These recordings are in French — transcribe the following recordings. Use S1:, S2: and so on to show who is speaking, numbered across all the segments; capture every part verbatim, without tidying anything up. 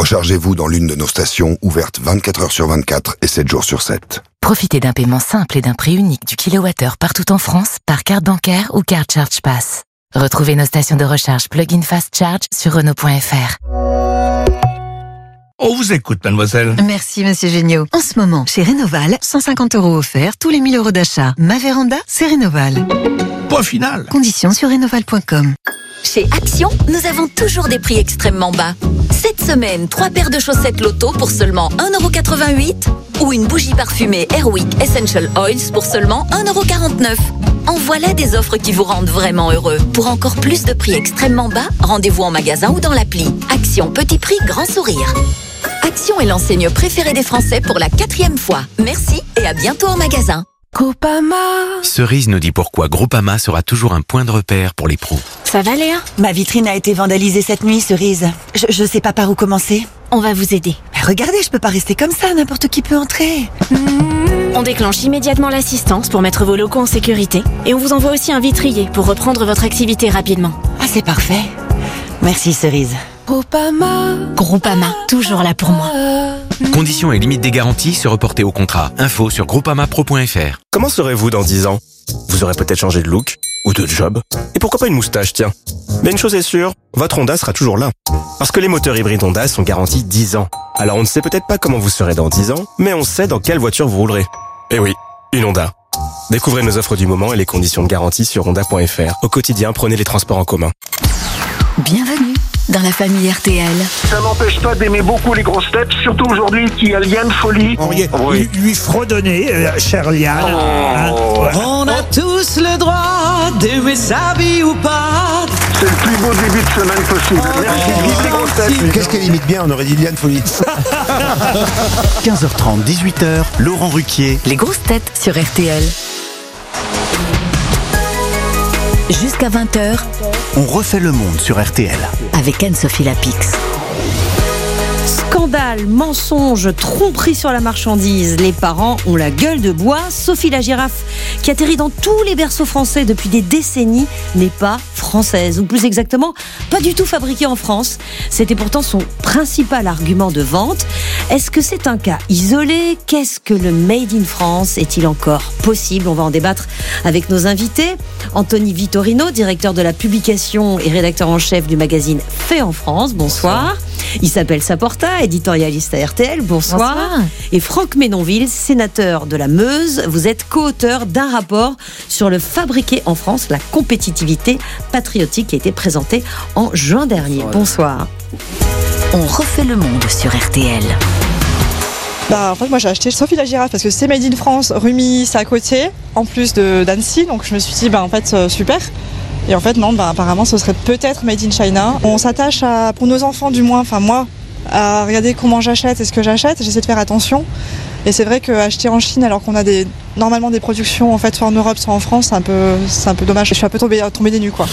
S1: Rechargez-vous dans l'une de nos stations ouvertes vingt-quatre heures sur vingt-quatre et sept jours sur sept.
S2: Profitez d'un paiement simple et d'un prix unique du kilowattheure partout en France par carte bancaire ou carte Charge Pass. Retrouvez nos stations de recharge Plug-in Fast Charge sur Renault point F R.
S3: On vous écoute, mademoiselle.
S4: Merci, monsieur Géniaud. En ce moment, chez Rénoval, cent cinquante euros offerts tous les mille euros d'achat. Ma véranda, c'est Rénoval.
S3: Point final.
S4: Conditions sur rénoval point com.
S5: Chez Action, nous avons toujours des prix extrêmement bas. Cette semaine, trois paires de chaussettes Lotto pour seulement un euro quatre-vingt-huit ou une bougie parfumée Airwick Essential Oils pour seulement un euro quarante-neuf. En voilà des offres qui vous rendent vraiment heureux. Pour encore plus de prix extrêmement bas, rendez-vous en magasin ou dans l'appli. Action, petit prix, grand sourire. Action est l'enseigne préférée des Français pour la quatrième fois. Merci et à bientôt en magasin.
S6: Groupama. Cerise nous dit pourquoi Groupama sera toujours un point de repère pour les pros.
S7: Ça va, Léa?
S8: Ma vitrine a été vandalisée cette nuit, Cerise. Je, je sais pas par où commencer.
S7: On va vous aider.
S8: Mais regardez, je peux pas rester comme ça, n'importe qui peut entrer.
S7: Mmh. On déclenche immédiatement l'assistance pour mettre vos locaux en sécurité. Et on vous envoie aussi un vitrier pour reprendre votre activité rapidement.
S8: Ah, c'est parfait. Merci, Cerise.
S7: Groupama. Groupama, toujours là pour moi.
S6: Conditions et limites des garanties se reporter au contrat. Info sur groupama pro point F R.
S9: Comment serez-vous dans dix ans? Vous aurez peut-être changé de look ou de job. Et pourquoi pas une moustache, tiens. Mais une chose est sûre, votre Honda sera toujours là. Parce que les moteurs hybrides Honda sont garantis dix ans. Alors on ne sait peut-être pas comment vous serez dans dix ans, mais on sait dans quelle voiture vous roulerez. Eh oui, une Honda. Découvrez nos offres du moment et les conditions de garantie sur honda point F R. Au quotidien, prenez les transports en commun.
S5: Bienvenue dans la famille R T L.
S10: Ça n'empêche pas d'aimer beaucoup les grosses têtes, surtout aujourd'hui qu'il y a Liane Folie.
S11: On y est, oui. lui, lui fredonner, euh, cher Liane.
S10: Oh.
S11: Hein, ouais.
S12: On a tous le droit d'aimer sa vie ou pas.
S10: C'est le plus beau début de semaine possible.
S12: Oh,
S10: merci,
S12: oh,
S10: vive les grosses têtes.
S13: Qu'est-ce qu'elle imite bien, on aurait dit Liane Folie.
S14: quinze heures trente, dix-huit heures, Laurent Ruquier.
S5: Les grosses têtes sur R T L. Jusqu'à vingt heures,
S14: on refait le monde sur R T L.
S5: Avec Anne-Sophie Lapix.
S15: Scandale, mensonge, tromperie sur la marchandise. Les parents ont la gueule de bois. Sophie la girafe, qui atterrit dans tous les berceaux français depuis des décennies, n'est pas française. Ou plus exactement, pas du tout fabriquée en France. C'était pourtant son principal argument de vente. Est-ce que c'est un cas isolé? Qu'est-ce que le Made in France? Est-il encore possible? On va en débattre avec nos invités. Anthony Vittorino, directeur de la publication et rédacteur en chef du magazine Fait en France. Bonsoir. Bonsoir. Isabelle Saporta, éditorialiste à R T L. Bonsoir. Bonsoir. Et Franck Ménonville, sénateur de la Meuse. Vous êtes co-auteur d'un rapport sur le fabriqué en France, la compétitivité patriotique, qui a été présenté en juin dernier. Bonsoir.
S5: On refait le monde sur R T L.
S16: Bah, en fait, moi j'ai acheté Sophie la girafe parce que c'est Made in France, Rumi, c'est à côté, en plus de d'Annecy, donc je me suis dit, bah, en fait, euh, super. Et en fait, non, bah, apparemment, ce serait peut-être Made in China. On s'attache à, pour nos enfants du moins, enfin moi, à regarder comment j'achète et ce que j'achète. J'essaie de faire attention. Et c'est vrai qu'acheter en Chine, alors qu'on a des, normalement des productions en fait, soit en Europe, soit en France, c'est un peu, c'est un peu dommage. Je suis un peu tombée, tombée des nues, quoi.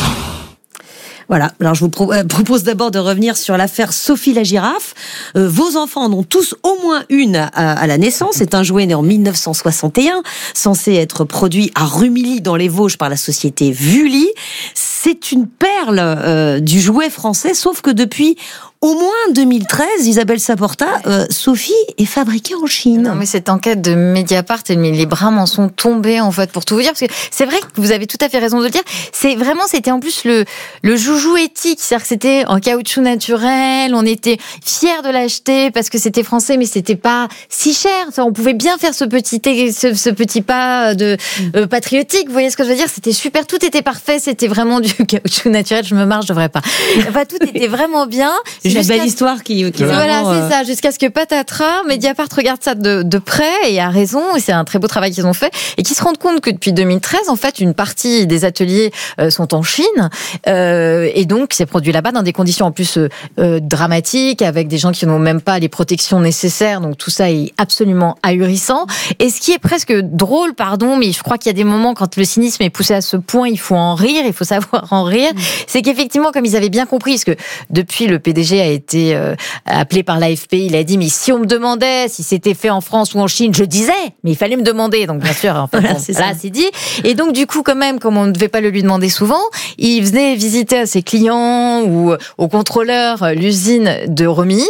S15: Voilà, alors je vous pro- euh, propose d'abord de revenir sur l'affaire Sophie la girafe. Euh, vos enfants en ont tous au moins une à, à la naissance. C'est un jouet né en mille neuf cent soixante et un, censé être produit à Rumilly dans les Vosges par la société Vully. C'est une perle euh, du jouet français, sauf que depuis au moins deux mille treize, Isabelle Saporta, euh, Sophie est fabriquée en Chine.
S17: Non, mais cette enquête de Mediapart, les bras m'en sont tombés, en fait, pour tout vous dire. Parce que c'est vrai que vous avez tout à fait raison de le dire. C'est vraiment, c'était en plus le, le joujou éthique. C'est-à-dire que c'était en caoutchouc naturel. On était fiers de l'acheter parce que c'était français, mais c'était pas si cher. On pouvait bien faire ce petit, ce, ce petit pas de, euh, patriotique. Vous voyez ce que je veux dire? C'était super. Tout était parfait. C'était vraiment du caoutchouc naturel. Je me marre, je devrais pas. Enfin, tout était vraiment bien.
S15: C'est une belle histoire qui, qui
S17: voilà,
S15: vraiment,
S17: c'est
S15: euh...
S17: ça. Jusqu'à ce que patatras, Mediapart regarde ça de, de près et a raison. Et c'est un très beau travail qu'ils ont fait et qui se rendent compte que depuis deux mille treize, en fait, une partie des ateliers euh, sont en Chine euh, et donc c'est produit là-bas dans des conditions en plus euh, euh, dramatiques, avec des gens qui n'ont même pas les protections nécessaires. Donc tout ça est absolument ahurissant. Et ce qui est presque drôle, pardon, mais je crois qu'il y a des moments quand le cynisme est poussé à ce point, il faut en rire, il faut savoir en rire. Mmh. C'est qu'effectivement, comme ils avaient bien compris, parce que depuis le P D G a été euh, appelé par l'A F P, il a dit mais si on me demandait si c'était fait en France ou en Chine, je disais, mais il fallait me demander. Donc bien sûr, en fait,
S15: voilà,
S17: bon,
S15: c'est
S17: là c'est dit. Et donc du coup, quand même, comme on ne devait pas le lui demander souvent, il venait visiter à ses clients ou aux contrôleurs l'usine de Rumi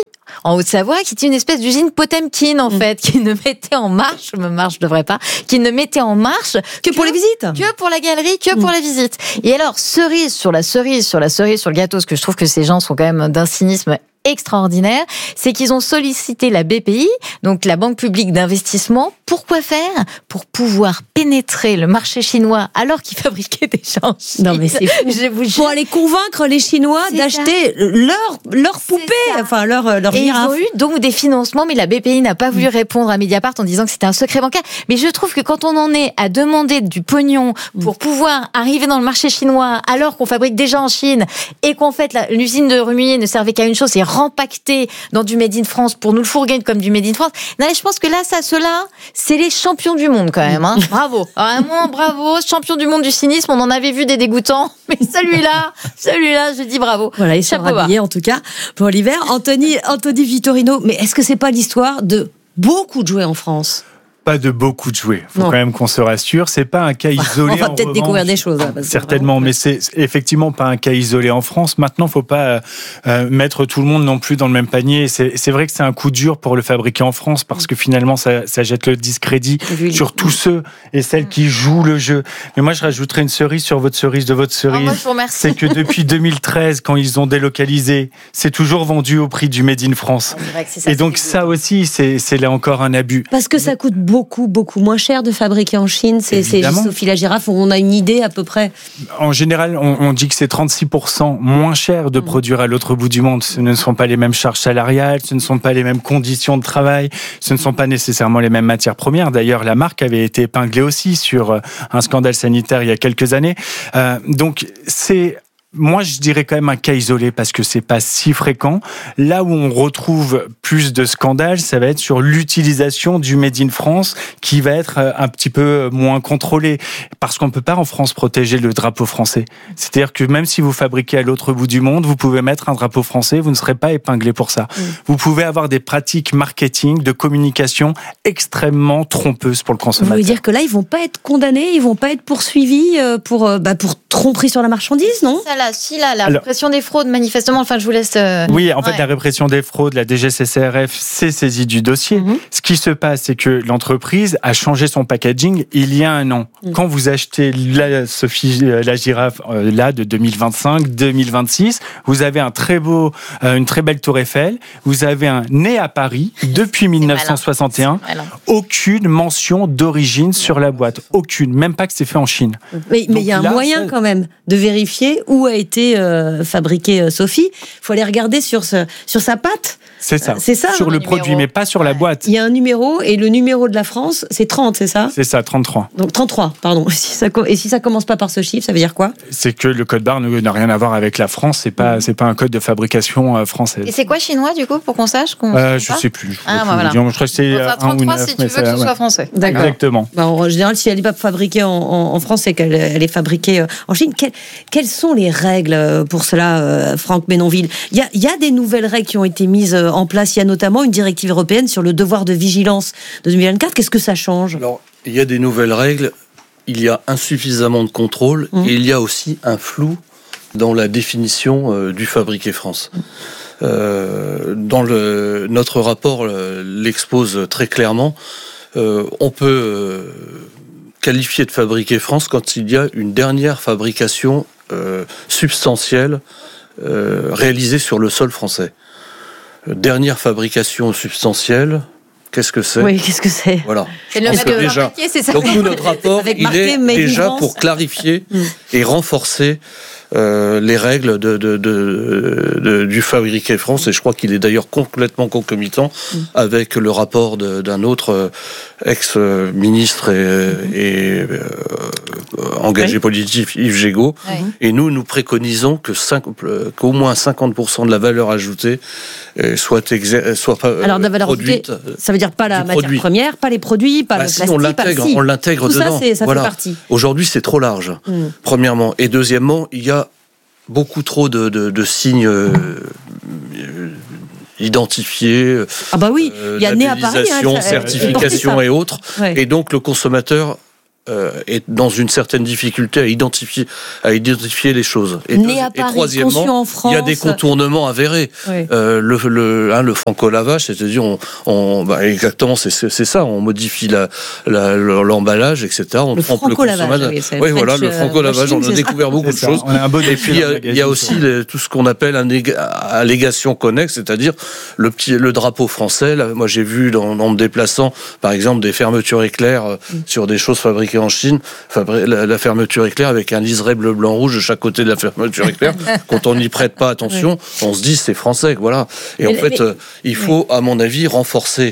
S17: en Haute-Savoie, qui était une espèce d'usine Potemkin, en mmh. fait, qui ne mettait en marche, me marche, je devrais pas, qui ne mettait en marche
S15: que, que pour les visites,
S17: que pour la galerie, que mmh. pour la visite. Et alors, cerise sur la cerise, sur la cerise, sur le gâteau, ce que je trouve que ces gens sont quand même d'un cynisme extraordinaire, c'est qu'ils ont sollicité la B P I, donc la Banque publique d'investissement. Pourquoi faire ? Pour pouvoir pénétrer le marché chinois alors qu'ils fabriquaient des gens en Chine.
S15: Non mais c'est fou. Je vous pour aller convaincre les Chinois c'est d'acheter leur leur poupée, enfin leur leur
S17: Et
S15: girafe.
S17: Ils ont eu donc des financements, mais la B P I n'a pas voulu répondre à Mediapart en disant que c'était un secret bancaire. Mais je trouve que quand on en est à demander du pognon pour pouvoir arriver dans le marché chinois alors qu'on fabrique déjà en Chine et qu'en fait la, l'usine de Rumilly ne servait qu'à une chose, c'est rempaqueter dans du Made in France pour nous le fourguer comme du Made in France. Non, je pense que là, ça, ceux-là, c'est les champions du monde quand même. Hein. Bravo, vraiment bravo, champion du monde du cynisme. On en avait vu des dégoûtants, mais celui-là, celui-là, je dis bravo.
S15: Voilà, ils sont rhabillés en tout cas pour l'hiver. Anthony, Anthony Vittorino, mais est-ce que c'est pas l'histoire de beaucoup de jouets en France ?
S18: Pas de beaucoup de jouets. Faut non. quand même qu'on se rassure. C'est pas un cas isolé.
S15: On va peut-être
S18: revanche.
S15: découvrir des choses. Là,
S18: Certainement, mais c'est effectivement pas un cas isolé en France. Maintenant, faut pas euh, mettre tout le monde non plus dans le même panier. C'est, c'est vrai que c'est un coup dur pour le fabriquer en France parce que finalement, ça, ça jette le discrédit oui, sur tous ceux et celles qui jouent le jeu. Mais moi, je rajouterais une cerise sur votre cerise de votre cerise.
S17: Oh, moi, je vous remercie.
S18: C'est que depuis deux mille treize, quand ils ont délocalisé, c'est toujours vendu au prix du Made in France. Ça, et donc ça aussi, c'est, c'est là encore un abus.
S15: Parce que ça coûte beaucoup, beaucoup moins cher de fabriquer en Chine. C'est, c'est Sophie Lagirafe, on a une idée à peu près.
S18: En général, on, on dit que c'est trente-six pour cent moins cher de produire à l'autre bout du monde. Ce ne sont pas les mêmes charges salariales, ce ne sont pas les mêmes conditions de travail, ce ne sont pas nécessairement les mêmes matières premières. D'ailleurs, la marque avait été épinglée aussi sur un scandale sanitaire il y a quelques années. Euh, donc, c'est... Moi, je dirais quand même un cas isolé parce que c'est pas si fréquent. Là où on retrouve plus de scandales, ça va être sur l'utilisation du Made in France qui va être un petit peu moins contrôlé parce qu'on peut pas en France protéger le drapeau français. C'est-à-dire que même si vous fabriquez à l'autre bout du monde, vous pouvez mettre un drapeau français, vous ne serez pas épinglé pour ça. Mmh. Vous pouvez avoir des pratiques marketing, de communication extrêmement trompeuses pour le consommateur.
S15: Vous voulez dire que là, ils vont pas être condamnés, ils vont pas être poursuivis pour, bah, pour tromperie sur la marchandise, non ?
S17: Ça, là, si, là, la Alors, répression des fraudes, manifestement, enfin, je vous laisse... Euh...
S18: Oui, en fait,
S17: ouais.
S18: la répression des fraudes, la D G C C R F s'est saisie du dossier. Mm-hmm. Ce qui se passe, c'est que l'entreprise a changé son packaging il y a un an. Mm. Quand vous achetez la Sophie Lagirafe, euh, là, de deux mille vingt-cinq deux mille vingt-six, vous avez un très beau, euh, une très belle tour Eiffel, vous avez un né à Paris depuis dix-neuf cent soixante et un, aucune mention d'origine sur la boîte. Aucune, même pas que c'est fait en Chine.
S15: Mais il y a un là, moyen c'est... quand même de vérifier où a été euh, fabriquée euh, Sophie. Il faut aller regarder sur, ce, sur sa pâte.
S18: C'est ça,
S15: euh, c'est ça
S18: sur
S15: hein,
S18: le produit, numéro. Mais pas sur la boîte.
S15: Il y a un numéro, et le numéro de la France, c'est trente, c'est ça ?
S18: C'est ça, trente-trois.
S15: Donc trente-trois, pardon. Si ça, et si ça commence pas par ce chiffre, ça veut dire quoi ?
S18: C'est que le code barre n'a rien à voir avec la France, c'est pas, mmh. c'est pas un code de fabrication euh, française.
S17: Et c'est quoi chinois, du coup, pour qu'on sache qu'on
S18: euh, Je sais plus. Je
S17: ah, bah voilà.
S18: Je crois que c'est
S17: enfin, trente-trois, un ou neuf, si tu veux que ce soit français.
S15: D'accord.
S18: Exactement.
S15: Bah, en général, si elle n'est pas fabriquée en, en, en France, c'est qu'elle elle est fabriquée euh, en Chine. Quelles, quelles sont les règles pour cela, euh, Franck Menonville ? Il y a, y a des nouvelles règles qui ont été mises en place. Il y a notamment une directive européenne sur le devoir de vigilance de deux mille vingt-quatre. Qu'est-ce que ça change ?
S19: Alors, il y a des nouvelles règles, il y a insuffisamment de contrôle mmh. et il y a aussi un flou dans la définition euh, du fabriqué France. Mmh. Euh, dans le, notre rapport euh, l'expose très clairement. Euh, on peut euh, qualifier de fabriqué France quand il y a une dernière fabrication euh, substantielle euh, réalisée sur le sol français. Dernière fabrication substantielle, qu'est-ce que c'est ?
S15: Oui, qu'est-ce que c'est ?
S19: Voilà.
S17: C'est le fait de
S19: déjà.
S17: fabriquer, c'est ça.
S19: Donc nous, notre rapport, il est déjà pour clarifier et renforcer euh, les règles de, de, de, de, du fabriqué France, et je crois qu'il est d'ailleurs complètement concomitant mm. avec le rapport de, d'un autre ex-ministre et, et euh, engagé oui. politique, Yves Gégaud. Oui. Et nous, nous préconisons que cinq, qu'au moins cinquante pour cent de la valeur ajoutée soit, exer- soit pas
S15: Alors, la valeur
S19: produite.
S15: Ajoutée, ça veut dire pas la matière
S19: produit.
S15: première, pas les produits, pas bah, le
S19: si,
S15: plastique,
S19: on l'intègre,
S15: pas le si.
S19: on l'intègre
S15: Tout
S19: dedans.
S15: Ça, c'est, ça
S19: voilà.
S15: fait partie.
S19: Aujourd'hui, c'est trop large, mm. premièrement. Et deuxièmement, il y a beaucoup trop de, de, de signes euh, identifiés.
S15: Ah bah oui, euh, il y a né à Paris, hein,
S19: certification et autres. Ouais. Et donc, le consommateur euh, est dans une certaine difficulté à identifier, à identifier les choses. Et,
S15: Né à
S19: et
S15: Paris,
S19: troisièmement,
S15: conçu en France.
S19: il y a des contournements avérés.
S15: Oui.
S19: Euh, le le, hein, le franco-lavage, c'est-à-dire, on, on, bah, exactement, c'est, c'est ça, on modifie la, la, l'emballage, et cetera. On
S15: le
S19: trempe le consommateur.
S15: Oui,
S19: oui voilà, le franco-lavage, on a découvert beaucoup de choses.
S18: On a un bon
S19: et puis, il y a, il y a aussi les, tout ce qu'on appelle une allégation connexe, c'est-à-dire le petit, le drapeau français. Là, moi, j'ai vu, dans, en me déplaçant, par exemple, des fermetures éclairs euh, mm. sur des choses fabriquées en Chine, fabri- la, la fermeture éclair avec un liseré bleu, blanc, rouge de chaque côté de la fermeture éclair. Quand on n'y prête pas attention, oui. on se dit c'est français, voilà. Et mais, en fait, mais, euh, il faut, oui. à mon avis, renforcer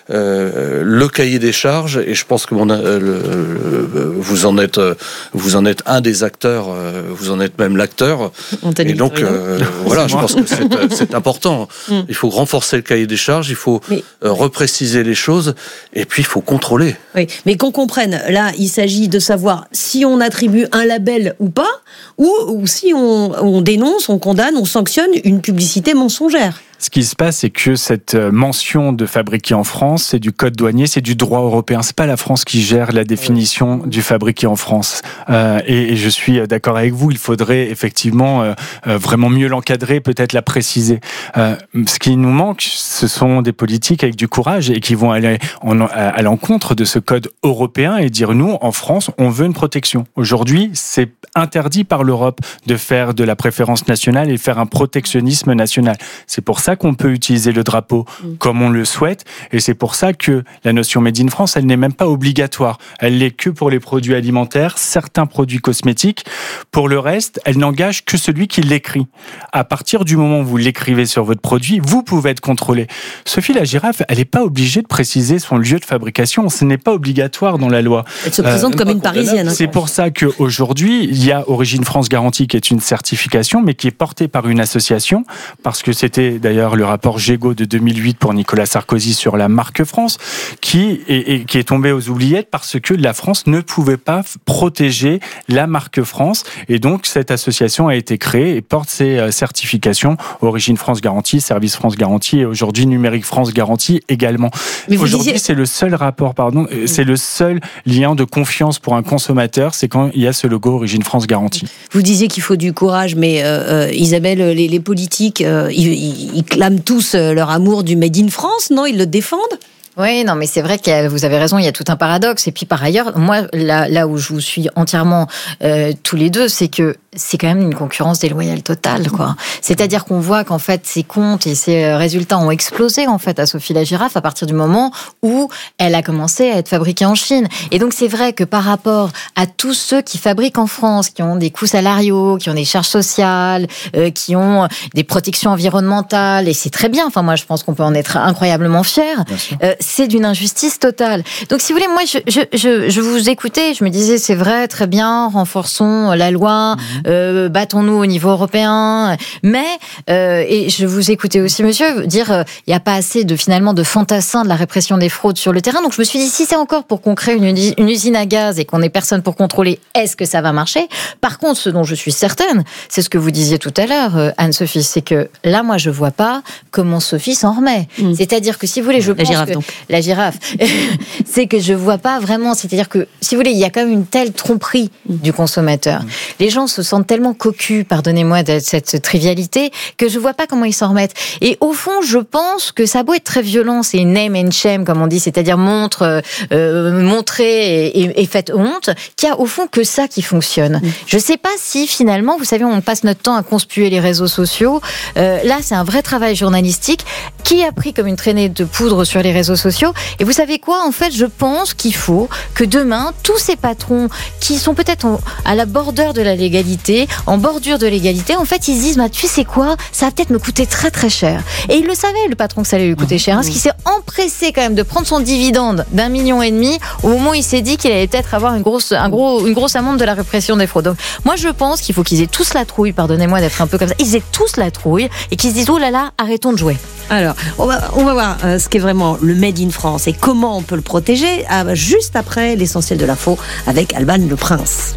S19: Euh, le cahier des charges, et je pense que mon, euh, le, euh, vous en êtes, euh, vous en êtes un des acteurs, euh, vous en êtes même l'acteur. Et donc, euh, voilà, je pense que c'est, c'est important. Mm. Il faut renforcer le cahier des charges, il faut mais, euh, repréciser les choses, et puis il faut contrôler.
S15: Oui, mais qu'on comprenne, là, il s'agit de savoir si on attribue un label ou pas, ou, ou si on, on dénonce, on condamne, on sanctionne une publicité mensongère.
S18: Ce qui se passe, c'est que cette mention de fabriqué en France, c'est du code douanier, c'est du droit européen. C'est pas la France qui gère la définition du fabriqué en France. Euh, et, et je suis d'accord avec vous. Il faudrait effectivement euh, vraiment mieux l'encadrer, peut-être la préciser. Euh, ce qui nous manque, ce sont des politiques avec du courage et qui vont aller en, à, à l'encontre de ce code européen et dire nous, en France, on veut une protection. Aujourd'hui, c'est interdit par l'Europe de faire de la préférence nationale et faire un protectionnisme national. C'est pour ça qu'on peut utiliser le drapeau mmh. comme on le souhaite, et c'est pour ça que la notion Made in France, elle n'est même pas obligatoire. Elle l'est que pour les produits alimentaires, certains produits cosmétiques. Pour le reste, elle n'engage que celui qui l'écrit. À partir du moment où vous l'écrivez sur votre produit, vous pouvez être contrôlé. Sophie la Girafe, elle n'est pas obligée de préciser son lieu de fabrication. Ce n'est pas obligatoire dans la loi.
S15: Elle se présente euh, comme une Parisienne.
S18: C'est pour ça qu'aujourd'hui, il y a Origine France Garantie qui est une certification, mais qui est portée par une association, parce que c'était d'ailleurs le rapport Gégaud de deux mille huit pour Nicolas Sarkozy sur la marque France, qui est, et, qui est tombé aux oubliettes parce que la France ne pouvait pas protéger la marque France. Et donc, cette association a été créée et porte ses certifications Origine France Garantie, Service France Garantie et aujourd'hui Numérique France Garantie également. Mais aujourd'hui, disiez... c'est le seul rapport, pardon, mmh. c'est le seul lien de confiance pour un consommateur, c'est quand il y a ce logo Origine France Garantie.
S15: Vous disiez qu'il faut du courage, mais euh, Isabelle, les, les politiques, euh, ils, ils, ils clament tous leur amour du Made in France, non? Ils le défendent?
S17: Oui, non, mais c'est vrai que vous avez raison, il y a tout un paradoxe. Et puis par ailleurs, moi, là, là où je vous suis entièrement euh, tous les deux, c'est que c'est quand même une concurrence déloyale totale, quoi. C'est-à-dire qu'on voit qu'en fait, ses comptes et ses résultats ont explosé, en fait, à Sophie la Girafe à partir du moment où elle a commencé à être fabriquée en Chine. Et donc, c'est vrai que par rapport à tous ceux qui fabriquent en France, qui ont des coûts salariaux, qui ont des charges sociales, euh, qui ont des protections environnementales, et c'est très bien. Enfin, moi, je pense qu'on peut en être incroyablement fiers. Euh, c'est d'une injustice totale. Donc, si vous voulez, moi, je, je, je, je vous écoutais, je me disais, c'est vrai, très bien, renforçons la loi, mmh. euh, battons-nous au niveau européen. Mais, euh, et je vous écoutais aussi, monsieur, dire, il euh, n'y a pas assez de, finalement, de fantassins de la répression des fraudes sur le terrain. Donc, je me suis dit, si c'est encore pour qu'on crée une, une usine à gaz et qu'on n'ait personne pour contrôler, est-ce que ça va marcher? Par contre, ce dont je suis certaine, c'est ce que vous disiez tout à l'heure, euh, Anne-Sophie, c'est que là, moi, je vois pas comment Sophie s'en remet. Mmh. C'est-à-dire que, si vous voulez, je pense que... Donc. La girafe, c'est que je vois pas vraiment, c'est-à-dire que, si vous voulez, il y a quand même une telle tromperie du consommateur. Les gens se sentent tellement cocus, pardonnez-moi de cette trivialité, que je vois pas comment ils s'en remettent. Et au fond, je pense que ça a beau être très violent, c'est name and shame, comme on dit, c'est-à-dire montre, euh, montrer et, et, et faites honte, qu'il y a au fond que ça qui fonctionne. Je sais pas si finalement, vous savez, on passe notre temps à conspuer les réseaux sociaux. Euh, là, c'est un vrai travail journalistique qui a pris comme une traînée de poudre sur les réseaux sociaux. Et vous savez quoi? En fait, je pense qu'il faut que demain, tous ces patrons qui sont peut-être à la bordure de la légalité, en bordure de l'égalité, en fait, ils se disent, bah, tu sais quoi? Ça va peut-être me coûter très très cher. Et il le savait, le patron, que ça allait lui coûter cher. Hein, parce qu'il s'est empressé quand même de prendre son dividende d'un million et demi au moment où il s'est dit qu'il allait peut-être avoir une grosse, un gros, une grosse amende de la répression des fraudes. Donc, moi, je pense qu'il faut qu'ils aient tous la trouille, pardonnez-moi d'être un peu comme ça, ils aient tous la trouille et qu'ils se disent, oh là là, arrêtons de jouer.
S15: Alors, on va, on va voir euh, ce qu'est vraiment le Made in France et comment on peut le protéger, ah, juste après l'essentiel de l'info avec Alban Le Prince.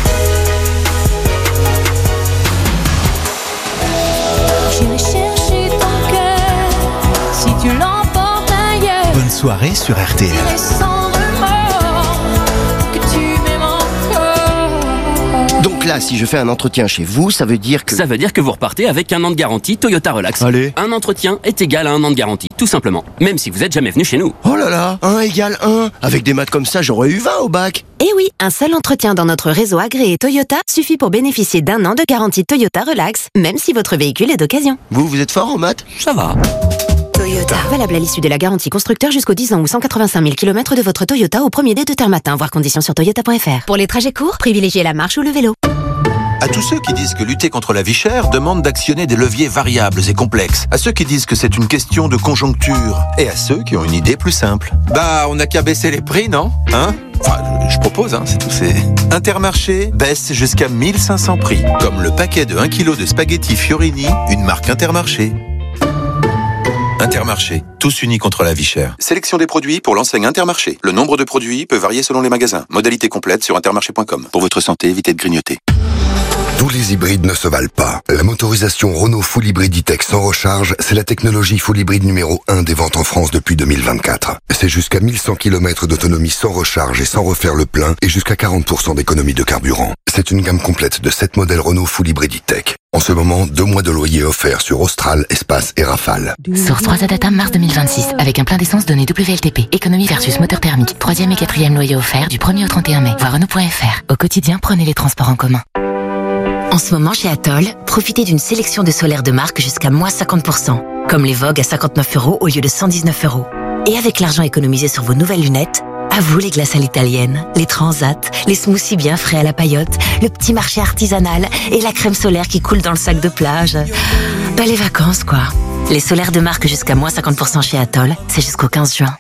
S20: J'irai chercher ton cœur si tu l'emportes ailleurs.
S14: Bonne soirée sur R T L.
S20: Sans remords, que tu
S21: Donc là, si je fais un entretien chez vous, ça veut dire que...
S22: Ça veut dire que vous repartez avec un an de garantie Toyota Relax.
S21: Allez.
S22: Un entretien est égal à un an de garantie, tout simplement. Même si vous êtes jamais venu chez nous.
S21: Oh là là, un égale un. Avec des maths comme ça, j'aurais eu vingt au bac.
S23: Eh oui, un seul entretien dans notre réseau agréé Toyota suffit pour bénéficier d'un an de garantie Toyota Relax, même si votre véhicule est d'occasion.
S21: Vous, vous êtes fort en maths?
S22: Ça va.
S23: Toyota. Valable à l'issue de la garantie constructeur jusqu'aux dix ans ou cent quatre-vingt-cinq mille kilomètres de votre Toyota au premier dé de terme matin, voire conditions sur toyota point f r. Pour les trajets courts, privilégiez la marche ou le vélo.
S24: À tous ceux qui disent que lutter contre la vie chère demande d'actionner des leviers variables et complexes. À ceux qui disent que c'est une question de conjoncture. Et à ceux qui ont une idée plus simple. Bah, on n'a qu'à baisser les prix, non? Hein? Enfin, je, je propose, hein, c'est tout. C'est... Intermarché baisse jusqu'à mille cinq cents prix. Comme le paquet de un kilo de spaghettis Fiorini, une marque Intermarché. Intermarché, tous unis contre la vie chère. Sélection des produits pour l'enseigne Intermarché. Le nombre de produits peut varier selon les magasins. Modalité complète sur intermarché point com. Pour votre santé, évitez de grignoter.
S1: Tous les hybrides ne se valent pas. La motorisation Renault Full Hybrid E-Tech sans recharge, c'est la technologie Full Hybrid numéro un des ventes en France depuis deux mille vingt-quatre. C'est jusqu'à mille cent kilomètres d'autonomie sans recharge et sans refaire le plein et jusqu'à quarante pour cent d'économie de carburant. C'est une gamme complète de sept modèles Renault Full Hybrid E-Tech. En ce moment, deux mois de loyer offerts sur Austral, Espace et Rafale.
S2: Source trois A Data mars deux mille vingt-six, avec un plein d'essence donné W L T P. Économie versus moteur thermique. Troisième et quatrième loyer offert du premier au trente et un mai. Voir Renault point f r. Au quotidien, prenez les transports en commun.
S23: En ce moment, chez Atoll, profitez d'une sélection de solaires de marque jusqu'à moins cinquante pour cent. Comme les Vogue à cinquante-neuf euros au lieu de cent dix-neuf euros. Et avec l'argent économisé sur vos nouvelles lunettes, à vous les glaces à l'italienne, les transats, les smoothies bien frais à la paillote, le petit marché artisanal et la crème solaire qui coule dans le sac de plage. Bah les vacances quoi. Les solaires de marque jusqu'à moins cinquante pour cent chez Atoll, c'est jusqu'au quinze juin.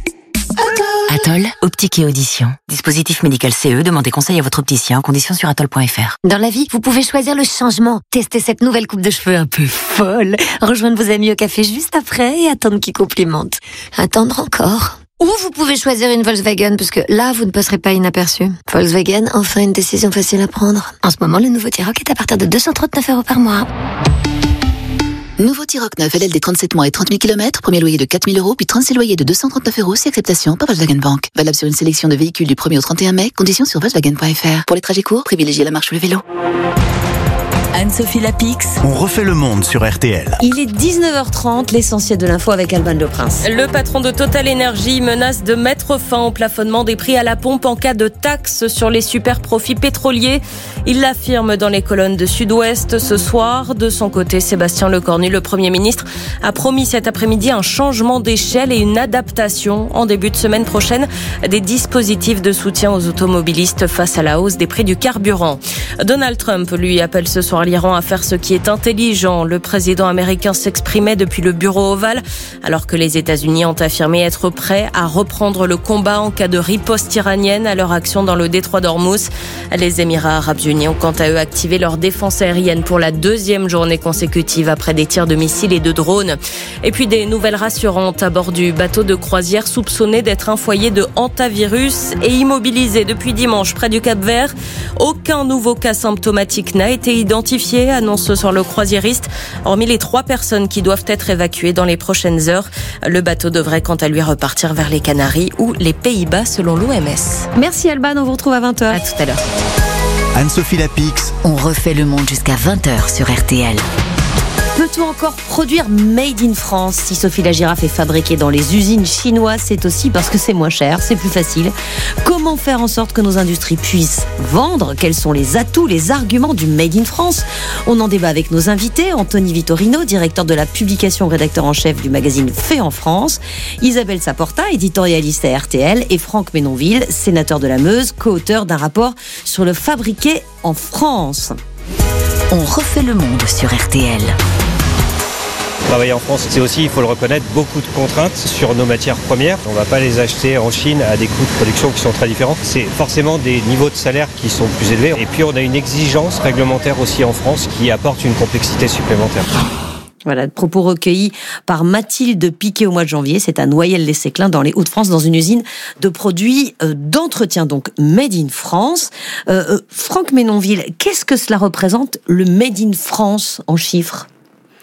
S23: Atoll, optique et audition. Dispositif médical C E, demandez conseil à votre opticien en conditions sur atoll point f r.
S25: Dans la vie, vous pouvez choisir le changement. Testez cette nouvelle coupe de cheveux un peu folle. Rejoindre vos amis au café juste après et attendre qu'ils complimentent. Attendre encore. Ou vous pouvez choisir une Volkswagen, parce que là, vous ne passerez pas inaperçu. Volkswagen, enfin une décision facile à prendre. En ce moment, le nouveau T-Roc est à partir de deux cent trente-neuf euros par mois.
S26: Nouveau T-Roc neuf, L L D trente-sept mois et trente mille kilomètres, premier loyer de quatre mille euros, puis trente-six loyers de deux cent trente-neuf euros, si acceptation par Volkswagen Bank. Valable sur une sélection de véhicules du premier au trente et un mai, conditions sur volkswagen point f r. Pour les trajets courts, privilégiez la marche ou le vélo.
S14: Anne-Sophie Lapix. On refait le monde sur R T L.
S15: Il est dix-neuf heures trente, l'essentiel de l'info avec Alban Le Prince.
S27: Le patron de Total Energy menace de mettre fin au plafonnement des prix à la pompe en cas de taxes sur les super profits pétroliers. Il l'affirme dans les colonnes de Sud-Ouest ce soir. De son côté, Sébastien Lecornu, le Premier ministre, a promis cet après-midi un changement d'échelle et une adaptation en début de semaine prochaine des dispositifs de soutien aux automobilistes face à la hausse des prix du carburant. Donald Trump, lui, appelle ce soir l'Iran à faire ce qui est intelligent. Le président américain s'exprimait depuis le bureau ovale alors que les États-Unis ont affirmé être prêts à reprendre le combat en cas de riposte iranienne à leur action dans le détroit d'Ormuz. Les Émirats arabes unis ont quant à eux activé leur défense aérienne pour la deuxième journée consécutive après des tirs de missiles et de drones. Et puis des nouvelles rassurantes à bord du bateau de croisière soupçonné d'être un foyer de hantavirus et immobilisé depuis dimanche près du Cap-Vert. Aucun nouveau cas symptomatique n'a été identifié, annonce ce soir le croisiériste, hormis les trois personnes qui doivent être évacuées dans les prochaines heures. Le bateau devrait quant à lui repartir vers les Canaries ou les Pays-Bas selon l'O M S.
S15: Merci Alban, on vous retrouve à vingt heures.
S27: À tout à l'heure.
S14: Anne-Sophie Lapix.
S23: On refait le monde jusqu'à vingt heures sur R T L.
S15: Peut-on encore produire Made in France? Si Sophie la girafe est fabriquée dans les usines chinoises, c'est aussi parce que c'est moins cher, c'est plus facile. Comment faire en sorte que nos industries puissent vendre? Quels sont les atouts, les arguments du Made in France? On en débat avec nos invités, Anthony Vittorino, directeur de la publication, rédacteur en chef du magazine Fait en France, Isabelle Saporta, éditorialiste à R T L, et Franck Ménonville, sénateur de la Meuse, co-auteur d'un rapport sur le fabriqué en France.
S23: On refait le monde sur R T L.
S28: Travailler en France, c'est aussi, il faut le reconnaître, beaucoup de contraintes sur nos matières premières. On ne va pas les acheter en Chine à des coûts de production qui sont très différents. C'est forcément des niveaux de salaire qui sont plus élevés. Et puis on a une exigence réglementaire aussi en France qui apporte une complexité supplémentaire.
S15: Voilà, propos recueillis par Mathilde Piquet au mois de janvier. C'est à Noyelles-les-Séclins, dans les Hauts-de-France, dans une usine de produits d'entretien, donc Made in France. Euh, Franck Ménonville, qu'est-ce que cela représente, le Made in France, en chiffres ?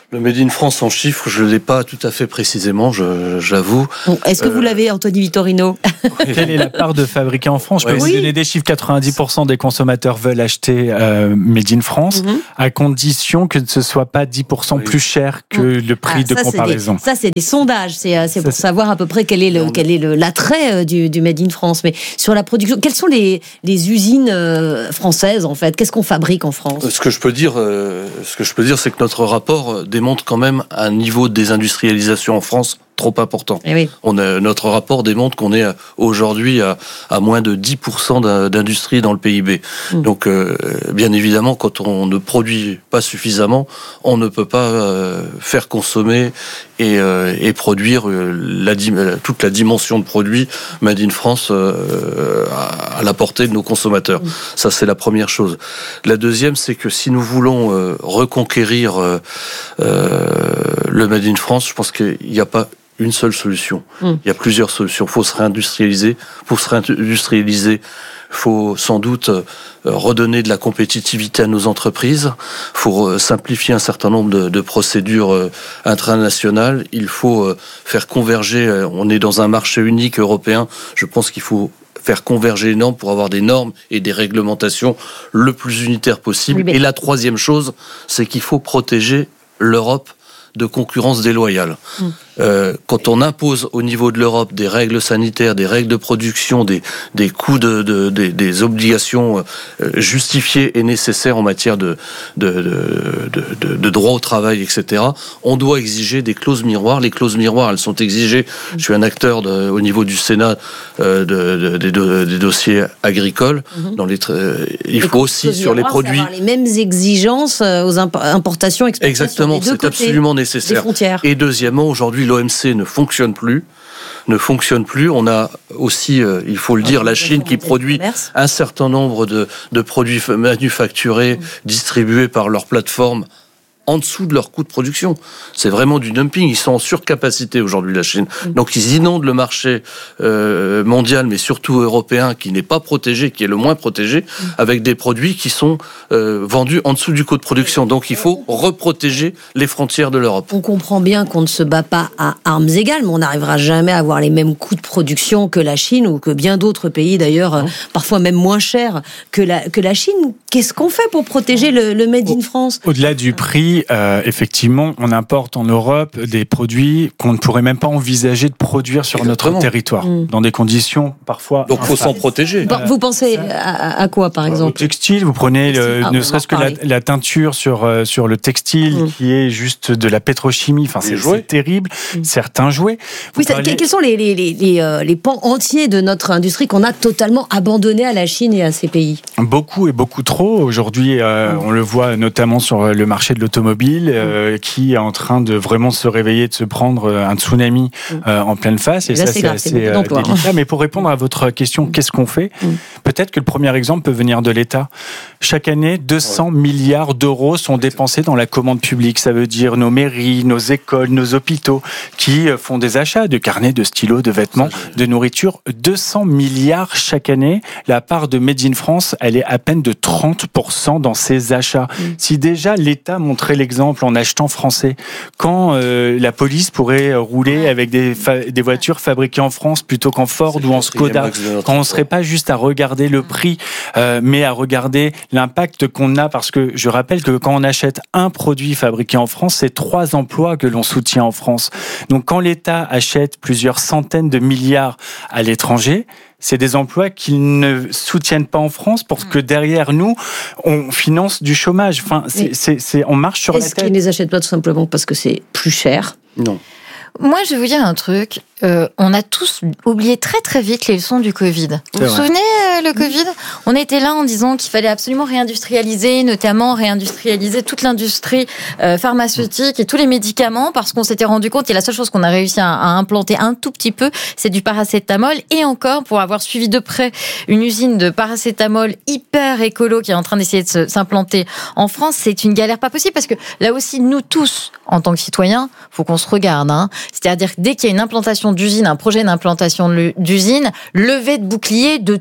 S19: Le Made in France en chiffres, je ne l'ai pas tout à fait précisément, je, j'avoue.
S15: Bon, est-ce que euh... vous l'avez, Anthony Vittorino?
S18: Quelle est la part de fabriqués en France? Je peux
S19: oui.
S18: vous donner des chiffres. quatre-vingt-dix pour cent des consommateurs veulent acheter euh, Made in France, mm-hmm. à condition que ce ne soit pas dix pour cent oui. plus cher que mm. le prix ah, de
S15: ça,
S18: comparaison.
S15: C'est des, ça, c'est des sondages. C'est, c'est ça, pour c'est... savoir à peu près quel est, le, quel est le, l'attrait du, du Made in France. Mais sur la production, quelles sont les, les usines euh, françaises, en fait? Qu'est-ce qu'on fabrique en France?
S19: Ce que je peux dire, euh, ce que je peux dire, c'est que notre rapport démontre quand même un niveau de désindustrialisation en France trop important.
S15: Eh oui.
S19: On a, notre rapport démontre qu'on est aujourd'hui à, à moins de dix pour cent d'industrie dans le P I B. Mmh. Donc, euh, bien évidemment, quand on ne produit pas suffisamment, on ne peut pas euh, faire consommer et, euh, et produire la, toute la dimension de produits Made in France euh, à, à la portée de nos consommateurs. Mmh. Ça, c'est la première chose. La deuxième, c'est que si nous voulons euh, reconquérir euh, euh, le Made in France, je pense qu'il n'y a pas une seule solution. Mmh. Il y a plusieurs solutions. Il faut se réindustrialiser. Pour se réindustrialiser, il faut sans doute euh, redonner de la compétitivité à nos entreprises. Il faut euh, simplifier un certain nombre de, de procédures euh, internationales. Il faut euh, faire converger. Euh, on est dans un marché unique européen. Je pense qu'il faut faire converger les normes pour avoir des normes et des réglementations le plus unitaires possible. Oui, mais... Et la troisième chose, c'est qu'il faut protéger l'Europe de concurrence déloyale. Mmh. Euh, quand on impose au niveau de l'Europe des règles sanitaires, des règles de production, des, des coûts, de, de, de, des obligations euh, justifiées et nécessaires en matière de, de, de, de, de droit au travail, et cetera, on doit exiger des clauses miroirs. Les clauses miroirs, elles sont exigées. Mmh. Je suis un acteur de, au niveau du Sénat euh, de, de, de, de, des dossiers agricoles. Mmh. Dans les, euh, il et faut aussi sur les produits...
S15: les mêmes exigences aux importations, exportations.
S19: Exactement, c'est absolument nécessaire. Et deuxièmement, aujourd'hui, l'O M C ne fonctionne plus, ne fonctionne plus. On a aussi, euh, il faut le dire, la Chine qui produit un certain nombre de, de produits manufacturés, mmh. distribués par leur plateforme en dessous de leur coût de production. C'est vraiment du dumping. Ils sont en surcapacité aujourd'hui, la Chine. Mmh. Donc ils inondent le marché euh, mondial, mais surtout européen, qui n'est pas protégé, qui est le moins protégé, mmh. avec des produits qui sont euh, vendus en dessous du coût de production. Donc il faut reprotéger les frontières de l'Europe.
S15: On comprend bien qu'on ne se bat pas à armes égales, mais on n'arrivera jamais à avoir les mêmes coûts de production que la Chine ou que bien d'autres pays, d'ailleurs, mmh. parfois même moins chers que la, que la Chine. Qu'est-ce qu'on fait pour protéger le, le Made in France ?
S18: Au-delà du prix, Euh, effectivement, on importe en Europe des produits qu'on ne pourrait même pas envisager de produire sur Exactement. notre territoire, mmh. dans des conditions parfois...
S19: Donc il faut s'en protéger.
S15: Bon, vous pensez à, à quoi, par exemple ?
S18: Au textile, vous prenez le, ah, ne serait-ce que la, la teinture sur, euh, sur le textile, mmh. qui est juste de la pétrochimie, enfin, c'est, c'est terrible, mmh. certains jouets.
S15: Oui, ça, parlez... Quels sont les, les, les, les, euh, les pans entiers de notre industrie qu'on a totalement abandonnés à la Chine et à ces pays ?
S18: Beaucoup et beaucoup trop. Aujourd'hui, euh, mmh. on le voit notamment sur le marché de l'automobile, Euh, qui est en train de vraiment se réveiller, de se prendre un tsunami euh, en pleine face. Et, et là, ça, c'est, c'est grave, assez c'est euh, délicat. Mais pour répondre à votre question, qu'est-ce qu'on fait ? mm. Peut-être que le premier exemple peut venir de l'État. Chaque année, deux cents milliards d'euros sont dépensés dans la commande publique. Ça veut dire nos mairies, nos écoles, nos hôpitaux, qui font des achats de carnets, de stylos, de vêtements, de nourriture. deux cents milliards chaque année. La part de Made in France, elle est à peine de trente pour cent dans ces achats. Mm. Si déjà l'État montrait l'exemple en achetant français, quand euh, la police pourrait rouler avec des, fa- des voitures fabriquées en France plutôt qu'en Ford c'est ou en Skoda, quand on ne serait pas juste à regarder le prix, euh, mais à regarder l'impact qu'on a, parce que je rappelle que quand on achète un produit fabriqué en France, c'est trois emplois que l'on soutient en France. Donc quand l'État achète plusieurs centaines de milliards à l'étranger, c'est des emplois qu'ils ne soutiennent pas en France parce que derrière nous, on finance du chômage. Enfin, c'est, c'est, c'est, on marche sur
S15: Est-ce
S18: la tête.
S15: Est-ce qu'ils ne les achètent pas tout simplement parce que c'est plus cher ?
S19: Non.
S17: Moi, je vais vous dire un truc. Euh, on a tous oublié très très vite les leçons du Covid. Vous vous souvenez, euh, le Covid ? On était là en disant qu'il fallait absolument réindustrialiser, notamment réindustrialiser toute l'industrie euh, pharmaceutique et tous les médicaments, parce qu'on s'était rendu compte, et la seule chose qu'on a réussi à, à implanter un tout petit peu, c'est du paracétamol. Et encore, pour avoir suivi de près une usine de paracétamol hyper écolo qui est en train d'essayer de se, s'implanter en France, c'est une galère pas possible, parce que là aussi, nous tous, en tant que citoyens, faut qu'on se regarde. Hein. C'est-à-dire que dès qu'il y a une implantation d'usine, un projet d'implantation d'usine, levée de bouclier de tout le voisinage.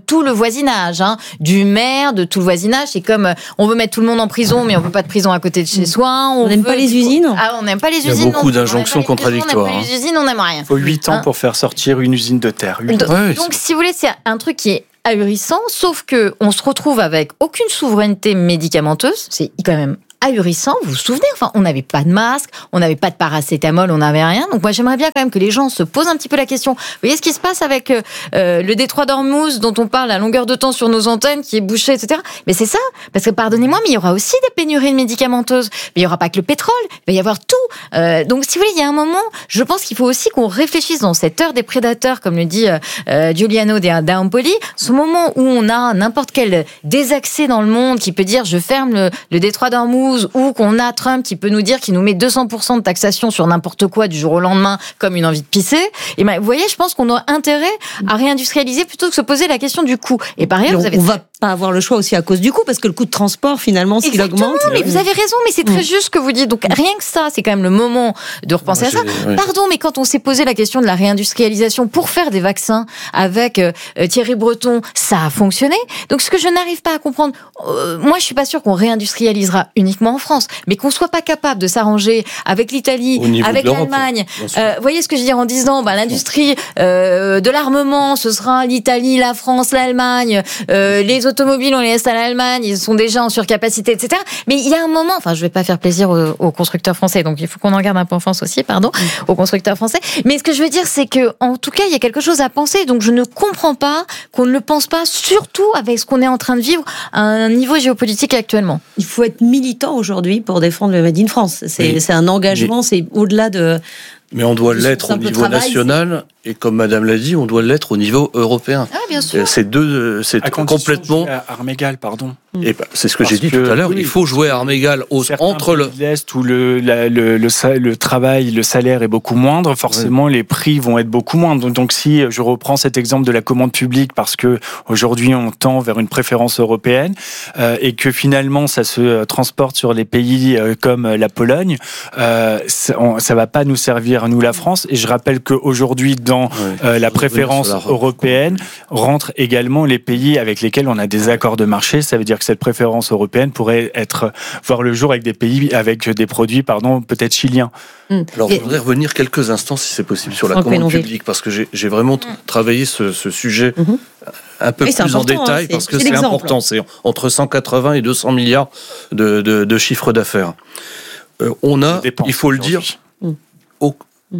S17: voisinage, hein, du maire, de tout le voisinage. C'est comme euh, on veut mettre tout le monde en prison, mais on veut pas de prison à côté de chez soi.
S15: On n'aime pas les usines.
S17: Ah, on n'aime pas les usines.
S19: Il y a beaucoup d'injonctions contradictoires.
S17: On n'aime pas les usines, on n'aime rien.
S18: Il faut huit ans
S17: Hein.
S18: pour faire sortir une usine de terre.
S17: Donc,
S19: Ouais,
S17: donc, si vous voulez, c'est un truc qui est ahurissant, sauf que on se retrouve avec aucune souveraineté médicamenteuse. C'est quand même ahurissant. Vous vous souvenez, enfin, on n'avait pas de masque, on n'avait pas de paracétamol, on n'avait rien. Donc moi, j'aimerais bien quand même que les gens se posent un petit peu la question. Vous voyez ce qui se passe avec euh, le détroit d'Ormuz, dont on parle à longueur de temps sur nos antennes, qui est bouché, et cetera. Mais c'est ça, parce que pardonnez-moi, mais il y aura aussi des pénuries médicamenteuses. Mais il n'y aura pas que le pétrole, il va y avoir tout. Euh, donc si vous voulez, il y a un moment, je pense qu'il faut aussi qu'on réfléchisse dans cette heure des prédateurs, comme le dit euh, Giuliano d'Ampoli, ce moment où on a n'importe quel désaccès dans le monde qui peut dire je ferme le, le détroit d'Ormuz, ou qu'on a Trump qui peut nous dire qu'il nous met deux cents pour cent de taxation sur n'importe quoi du jour au lendemain comme une envie de pisser. Et ben, vous voyez, je pense qu'on a intérêt à réindustrialiser plutôt que de se poser la question du coût. Et par ailleurs,
S15: on,
S17: vous avez
S15: on va pas avoir le choix aussi à cause du coût, parce que le coût de transport, finalement, s'il
S17: Exactement,
S15: augmente.
S17: mais vous avez raison, mais c'est très
S15: Mm.
S17: juste ce que vous dites. Donc rien que ça, c'est quand même le moment de repenser
S19: Moi,
S17: à ça.
S19: j'ai- oui.
S17: Pardon, mais quand on s'est posé la question de la réindustrialisation pour faire des vaccins avec euh, Thierry Breton, ça a fonctionné. Donc ce que je n'arrive pas à comprendre, euh, moi je suis pas sûre qu'on réindustrialisera uniquement en France, mais qu'on soit pas capable de s'arranger avec l'Italie,
S19: Au niveau
S17: avec
S19: de l'Europe,
S17: l'Allemagne.
S19: bien sûr.
S17: Euh, vous voyez ce que je veux dire en disant, bah, l'industrie euh, de l'armement, ce sera l'Italie, la France, l'Allemagne. Euh, les automobiles, on les laisse à l'Allemagne, ils sont déjà en surcapacité, et cetera. Mais il y a un moment, enfin, je vais pas faire plaisir aux, aux constructeurs français, donc il faut qu'on en garde un peu en France aussi, pardon, aux constructeurs français. Mais ce que je veux dire, c'est que, en tout cas, il y a quelque chose à penser. Donc, je ne comprends pas qu'on ne le pense pas, surtout avec ce qu'on est en train de vivre à un niveau géopolitique actuellement.
S15: Il faut être militant aujourd'hui pour défendre le Made in France. C'est
S19: Oui.
S15: c'est un engagement, c'est au-delà de...
S19: Mais on doit
S15: de
S19: l'être
S15: son
S19: au
S15: simple
S19: niveau
S15: travail,
S19: national et comme Madame l'a dit, on doit l'être au niveau européen.
S17: Ah, bien sûr.
S19: C'est deux, c'est
S18: À condition
S19: complètement.
S18: de jouer à armes égales, pardon.
S19: Et ben, c'est ce que
S18: Parce
S19: j'ai dit
S18: que,
S19: tout à l'heure.
S18: oui,
S19: Il faut jouer à armes égales aux-
S18: Certains
S19: entre le.
S18: pays de l'Est où le, la- le, le, sa- le travail, le salaire est beaucoup moindre, forcément les prix vont être beaucoup moindres. Donc, donc si je reprends cet exemple de la commande publique, parce que aujourd'hui on tend vers une préférence européenne euh, et que finalement ça se euh, transporte sur les pays euh, comme la Pologne, euh, ça, on, ça va pas nous servir nous la France. Et je rappelle qu'aujourd'hui dans
S19: Ouais.
S18: euh, la
S19: Faut revenir
S18: préférence
S19: sur la-
S18: européenne rentrent également les pays avec lesquels on a des accords de marché. Ça veut dire que cette préférence européenne pourrait être voir le jour avec des pays avec des produits, pardon, peut-être chiliens.
S19: Alors,
S15: Et-
S19: je voudrais revenir quelques instants, si c'est possible, sur la
S15: Franck
S19: commande
S15: Pénonville.
S19: publique, parce que j'ai j'ai vraiment t- travaillé ce, ce sujet
S15: Mhm.
S19: un peu
S15: Oui, c'est
S19: plus en
S15: important,
S19: détail,
S15: hein,
S19: parce
S15: c'est-
S19: que
S15: c'est
S19: c'est
S15: l'exemple.
S19: important. C'est entre cent quatre-vingts et deux cents milliards de, de, de chiffre d'affaires. Euh, on a,
S18: Dépenses,
S19: il faut le dire,
S18: aujourd'hui.
S19: au-